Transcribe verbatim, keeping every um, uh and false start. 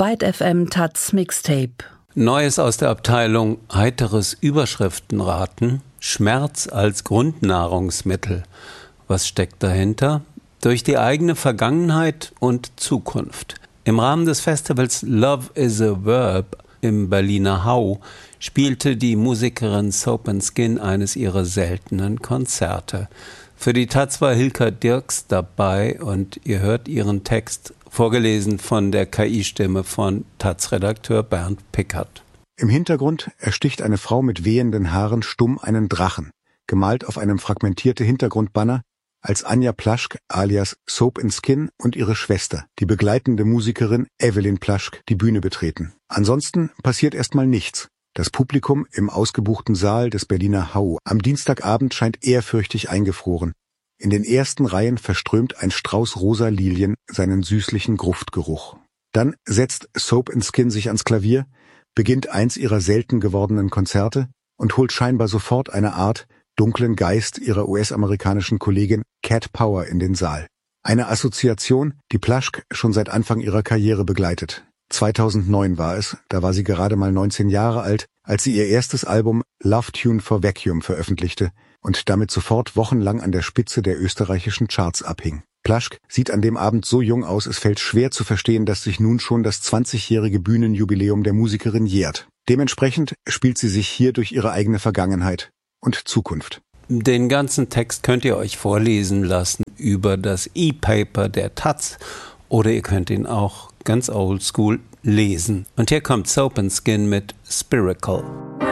Byte F M Taz Mixtape. Neues aus der Abteilung heiteres Überschriftenraten. Schmerz als Grundnahrungsmittel. Was steckt dahinter? Durch die eigene Vergangenheit und Zukunft. Im Rahmen des Festivals Love is a Verb im Berliner Hau spielte die Musikerin Soap and Skin eines ihrer seltenen Konzerte. Für die Taz war Hilka Dirks dabei und ihr hört ihren Text, vorgelesen von der K I-Stimme von Taz-Redakteur Bernd Pickert. Im Hintergrund ersticht eine Frau mit wehenden Haaren stumm einen Drachen, gemalt auf einem fragmentierten Hintergrundbanner, als Anja Plaschk alias Soap and Skin und ihre Schwester, die begleitende Musikerin Evelyn Plaschk, die Bühne betreten. Ansonsten passiert erstmal nichts. Das Publikum im ausgebuchten Saal des Berliner Hau am Dienstagabend scheint ehrfürchtig eingefroren. In den ersten Reihen verströmt ein Strauß rosa Lilien seinen süßlichen Gruftgeruch. Dann setzt Soap and Skin sich ans Klavier, beginnt eins ihrer selten gewordenen Konzerte und holt scheinbar sofort eine Art dunklen Geist ihrer U S-amerikanischen Kollegin Cat Power in den Saal. Eine Assoziation, die Plaschk schon seit Anfang ihrer Karriere begleitet. zweitausendneun war es, da war sie gerade mal neunzehn Jahre alt, als sie ihr erstes Album Love Tune for Vacuum veröffentlichte und damit sofort wochenlang an der Spitze der österreichischen Charts abhing. Plaschk sieht an dem Abend so jung aus, es fällt schwer zu verstehen, dass sich nun schon das zwanzigjährige Bühnenjubiläum der Musikerin jährt. Dementsprechend spielt sie sich hier durch ihre eigene Vergangenheit und Zukunft. Den ganzen Text könnt ihr euch vorlesen lassen über das E-Paper der Taz oder ihr könnt ihn auch ganz oldschool lesen. Und hier kommt Soap and Skin mit Spiracle.